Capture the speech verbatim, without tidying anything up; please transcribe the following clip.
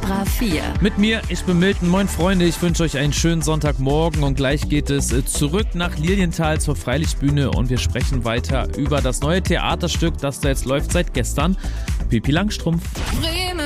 Vibra vier. Mit mir, ich bin Milton. Moin Freunde, ich wünsche euch einen schönen Sonntagmorgen und gleich geht es zurück nach Lilienthal zur Freilichtbühne und wir sprechen weiter über das neue Theaterstück, das da jetzt läuft seit gestern. Pippi Langstrumpf.